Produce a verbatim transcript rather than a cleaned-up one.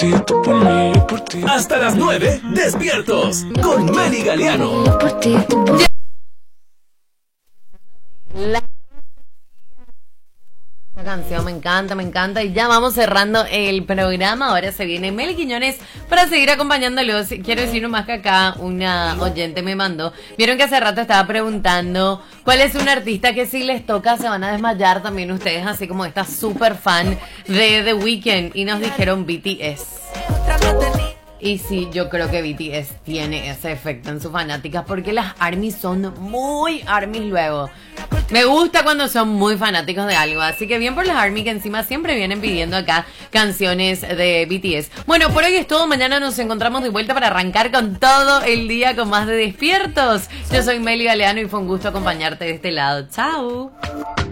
ti, tú por mí, yo por ti. Hasta las nueve, despiertos con Meli Galeano. Yo por ti, tú por... La Esta canción me encanta, me encanta. Y ya vamos cerrando el programa. Ahora se viene Meli Quiñones para seguir acompañándolos. Quiero decir nomás que acá una oyente me mandó. Vieron que hace rato estaba preguntando cuál es un artista que si les toca se van a desmayar también ustedes, así como esta super fan de The Weeknd. Y nos dijeron B T S. Y sí, yo creo que B T S tiene ese efecto en sus fanáticas porque las ARMYs son muy ARMYs luego. Me gusta cuando son muy fanáticos de algo, así que bien por las ARMY que encima siempre vienen pidiendo acá canciones de B T S. Bueno, por hoy es todo, mañana nos encontramos de vuelta para arrancar con todo el día con más de Despiertos. Yo soy Meli Galeano y fue un gusto acompañarte de este lado. Chao.